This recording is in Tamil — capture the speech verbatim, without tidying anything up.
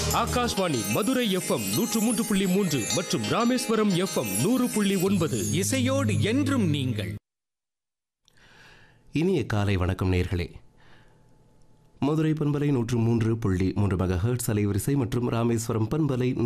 ஆகாஷ்வாணி மதுரை எஃப்எம் நூற்று மூன்று புள்ளி மூன்று மற்றும் ராமேஸ்வரம் எஃப்எம் நூறு புள்ளி ஒன்பது. இசையோடு என்றும் நீங்கள். இனிய காலை வணக்கம் நேயர்களே. மதுரை பண்பலை நூற்று மூன்று புள்ளி மூன்று மெகா ஹெர்ட்ஸ் அலைவரிசை மற்றும் ராமேஸ்வரம் பண்பலை